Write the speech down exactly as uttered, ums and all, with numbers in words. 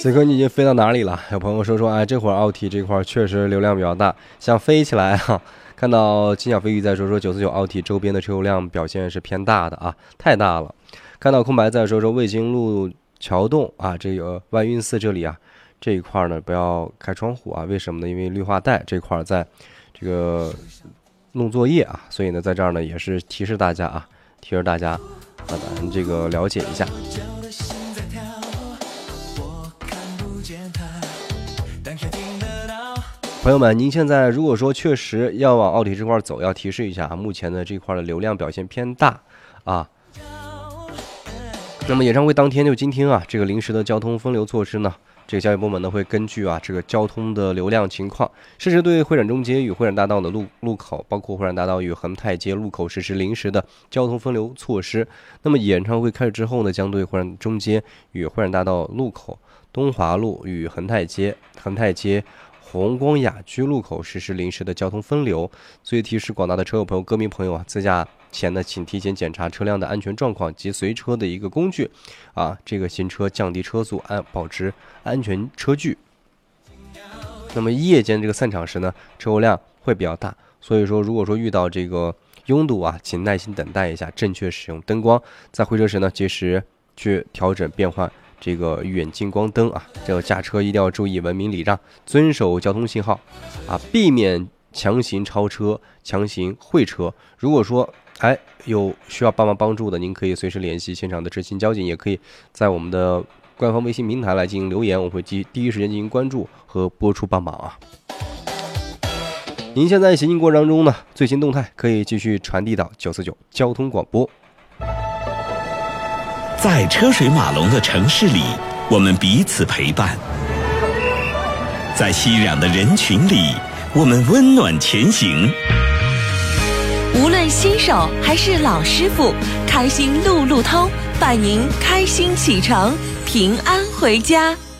此刻你已经飞到哪里了？有朋友说说，哎，这会儿奥体这块确实流量比较大，想飞起来啊。看到金小飞鱼在说说九四九奥体周边的车流量表现是偏大的啊，太大了。看到空白在说说卫星路桥洞啊，这个万运寺这里啊，这一块呢不要开窗户啊，为什么呢？因为绿化带这块在这个弄作业啊，所以呢在这儿呢也是提示大家啊，提示大家啊，咱这个了解一下。朋友们，您现在如果说确实要往奥体这块走，要提示一下啊，目前的这块的流量表现偏大啊。那么演唱会当天就今天啊，这个临时的交通分流措施呢，这个交易部门呢会根据啊这个交通的流量情况，适时对会展中街与会展大道的路路口，包括会展大道与恒泰街路口实施临时的交通分流措施。那么演唱会开始之后呢，将对会展中街与会展大道路口、东华路与恒泰街、恒泰街。红光雅居路口实施临时的交通分流，所以提示广大的车友朋友、歌迷朋友啊，自驾前呢，请提前检查车辆的安全状况及随车的一个工具，啊，这个行车降低车速，安保持安全车距。那么夜间这个散场时呢，车流量会比较大，所以说如果说遇到这个拥堵啊，请耐心等待一下，正确使用灯光，在回车时呢，及时去调整变换。这个远近光灯啊，这个驾车一定要注意文明礼让，遵守交通信号啊，避免强行超车、强行会车。如果说哎有需要帮忙帮助的，您可以随时联系现场的执勤交警，也可以在我们的官方微信平台来进行留言，我会第第一时间进行关注和播出帮忙啊。您现在行进过程当中呢，最新动态可以继续传递到九四九交通广播。 在车水马龙的城市里，我们彼此陪伴；在熙攘的人群里，我们温暖前行。 无论新手还是老师傅，开心路路通，伴您开心启程，平安回家。